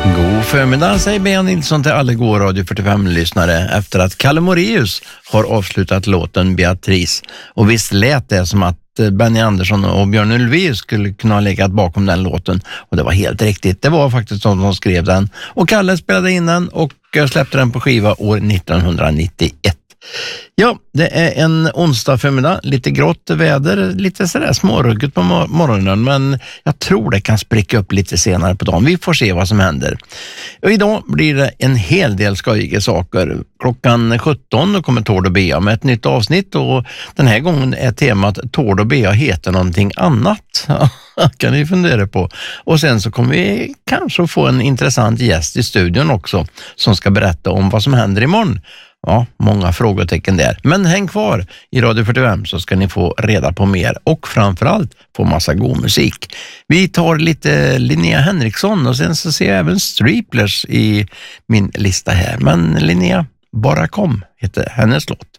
God förmiddag, säger Bea Nilsson till alla Gå Radio 45-lyssnare efter att Kalle Moraeus har avslutat låten Beatrice. Och visst lät det som att Benny Andersson och Björn Ulvaeus skulle kunna ha legat bakom den låten. Och det var helt riktigt. Det var faktiskt de som skrev den. Och Kalle spelade in den och släppte den på skiva år 1991. Ja, det är en onsdag förmiddag, lite grått väder, lite sådär smårugget på morgonen, men jag tror det kan spricka upp lite senare på dagen. Vi får se vad som händer. Och idag blir det en hel del skojiga saker. Klockan 17 då kommer Tord och Bea med ett nytt avsnitt och den här gången är temat Tord och Bea heter någonting annat. Kan ni fundera på. Och sen så kommer vi kanske få en intressant gäst i studion också som ska berätta om vad som händer imorgon. Ja, många frågetecken där. Men häng kvar i Radio 45 så ska ni få reda på mer och framförallt få massa god musik. Vi tar lite Linnea Henriksson och sen så ser jag även Streeplers i min lista här. Men Linnea, bara kom heter hennes låt.